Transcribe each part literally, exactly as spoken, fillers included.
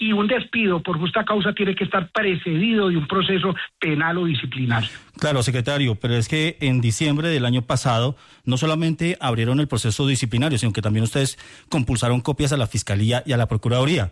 y un despido por justa causa tiene que estar precedido de un proceso penal o disciplinario. Claro, secretario, pero es que en diciembre del año pasado no solamente abrieron el proceso disciplinario, sino que también ustedes compulsaron copias a la Fiscalía y a la Procuraduría.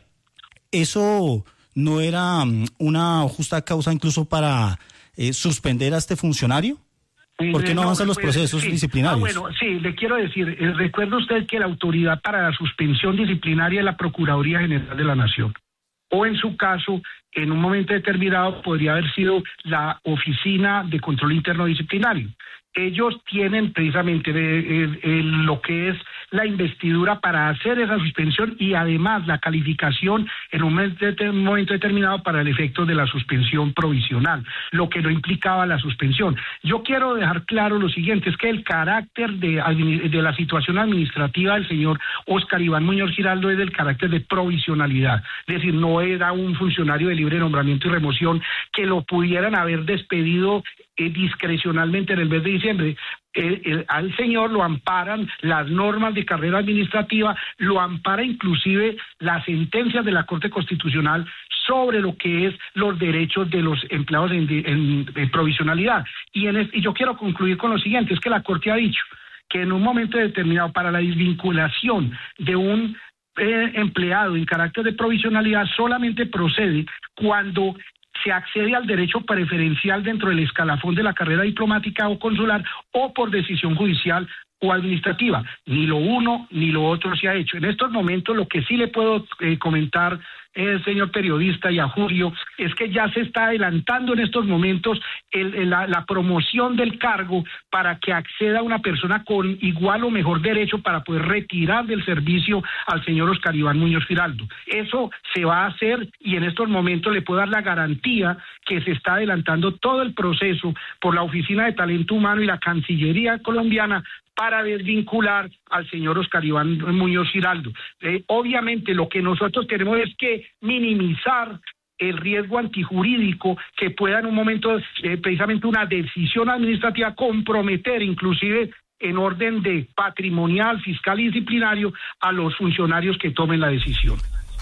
¿Eso no era una justa causa incluso para eh, suspender a este funcionario? ¿Por qué no avanzan los procesos sí. disciplinarios? Ah, bueno, sí, le quiero decir, eh, recuerda usted que la autoridad para la suspensión disciplinaria es la Procuraduría General de la Nación. O en su caso, en un momento determinado, podría haber sido la Oficina de Control Interno Disciplinario. Ellos tienen precisamente de, de, de lo que es la investidura para hacer esa suspensión y además la calificación en un momento, un momento determinado para el efecto de la suspensión provisional, lo que no implicaba la suspensión. Yo quiero dejar claro lo siguiente, es que el carácter de, de la situación administrativa del señor Óscar Iván Muñoz Giraldo es del carácter de provisionalidad, es decir, no era un funcionario de libre nombramiento y remoción que lo pudieran haber despedido eh, discrecionalmente en el mes de diciembre. El, el, al señor lo amparan las normas de carrera administrativa, lo ampara inclusive las sentencias de la Corte Constitucional sobre lo que es los derechos de los empleados en, en, en provisionalidad. Y, en este, y yo quiero concluir con lo siguiente, es que la Corte ha dicho que en un momento determinado para la desvinculación de un eh, empleado en carácter de provisionalidad solamente procede cuando se accede al derecho preferencial dentro del escalafón de la carrera diplomática o consular o por decisión judicial o administrativa. Ni lo uno ni lo otro se ha hecho. En estos momentos lo que sí le puedo eh, comentar, eh, señor periodista y a Julio, es que ya se está adelantando en estos momentos el, el, la, la promoción del cargo para que acceda una persona con igual o mejor derecho para poder retirar del servicio al señor Óscar Iván Muñoz Giraldo. Eso se va a hacer y en estos momentos le puedo dar la garantía que se está adelantando todo el proceso por la Oficina de Talento Humano y la Cancillería colombiana para desvincular al señor Óscar Iván Muñoz Giraldo. Eh, obviamente lo que nosotros queremos es que minimizar el riesgo antijurídico que pueda en un momento, eh, precisamente una decisión administrativa, comprometer inclusive en orden de patrimonial, fiscal y disciplinario a los funcionarios que tomen la decisión.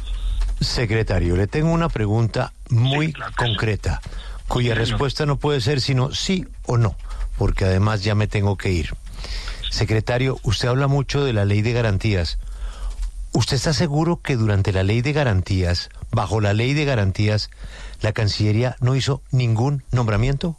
Secretario, le tengo una pregunta muy sí, claro, concreta, cuya sí, respuesta no puede ser sino sí o no, porque además ya me tengo que ir. Secretario, usted habla mucho de la ley de garantías. ¿Usted está seguro que durante la ley de garantías, bajo la ley de garantías, la Cancillería no hizo ningún nombramiento?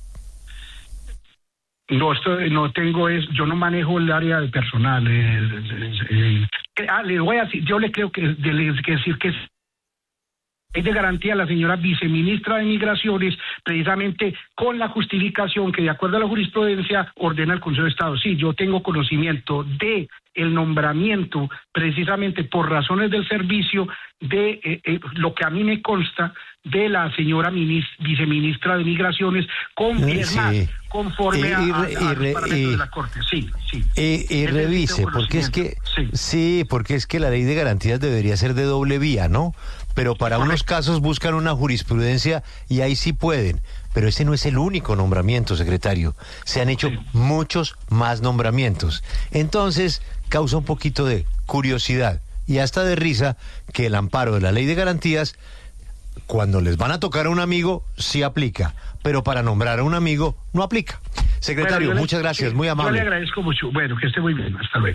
No, esto, no tengo es, yo no manejo el área de personal. Eh, eh, eh, ah, le voy a decir, yo le creo que, de, le, que decir que es ley de garantía la señora viceministra de Migraciones, precisamente con la justificación que de acuerdo a la jurisprudencia ordena el Consejo de Estado. Sí, yo tengo conocimiento de el nombramiento precisamente por razones del servicio de eh, eh, lo que a mí me consta de la señora minis- viceministra de Migraciones, con, sí, es más, conforme y, a, a, a y, los parámetros y, de la Corte. Sí, sí. Y, y revise, porque es que sí. sí, porque es que la ley de garantías debería ser de doble vía, ¿no? Pero para Correcto. Unos casos buscan una jurisprudencia y ahí sí pueden. Pero ese no es el único nombramiento, secretario. Se han hecho sí. muchos más nombramientos. Entonces, causa un poquito de curiosidad y hasta de risa que el amparo de la ley de garantías, cuando les van a tocar a un amigo, sí aplica, pero para nombrar a un amigo, no aplica. Secretario, bueno, muchas le, gracias, sí, muy amable. Yo le agradezco mucho. Bueno, que esté muy bien. Hasta luego.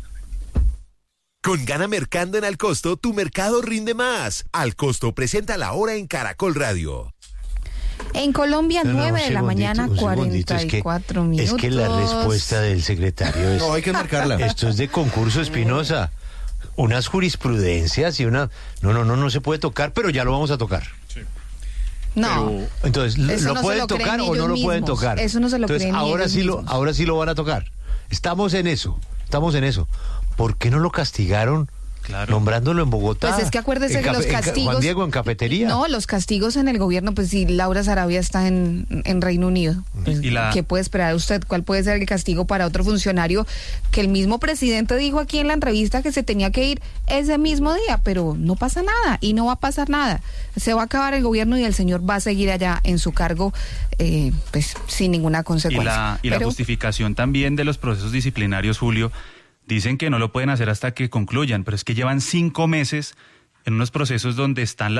Con Gana Mercando en Al Costo, tu mercado rinde más. Al Costo presenta la hora en Caracol Radio. En Colombia, no, nueve no, de la mañana, cuarenta y cuatro es que, minutos. Es que la respuesta del secretario es... No, hay que marcarla. Esto es de concurso, Espinosa. Unas jurisprudencias y una... No, no, no, no se puede tocar, pero ya lo vamos a tocar. Sí. No. Pero, entonces, ¿lo no pueden lo tocar o no lo mismos. pueden tocar? Eso no se lo entonces, creen ahora ellos sí mismos. lo, ahora sí lo van a tocar. Estamos en eso, estamos en eso. ¿Por qué no lo castigaron? Claro. Nombrándolo en Bogotá. Pues es que acuérdese que los castigos... Juan Diego, en cafetería. No, los castigos en el gobierno, pues si Laura Sarabia está en, en Reino Unido, pues, ¿Y la... ¿qué puede esperar usted? ¿Cuál puede ser el castigo para otro funcionario que el mismo presidente dijo aquí en la entrevista que se tenía que ir ese mismo día? Pero no pasa nada y no va a pasar nada. Se va a acabar el gobierno y el señor va a seguir allá en su cargo, eh, pues sin ninguna consecuencia. Y la, y Pero... la justificación también de los procesos disciplinarios, Julio, dicen que no lo pueden hacer hasta que concluyan, pero es que llevan cinco meses en unos procesos donde están las